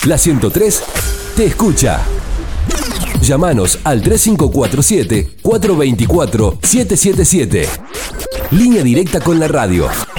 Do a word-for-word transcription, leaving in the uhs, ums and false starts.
La ciento tres te escucha. Llámanos al tres cinco cuatro siete, cuatro dos cuatro, siete siete siete. Línea directa con la radio.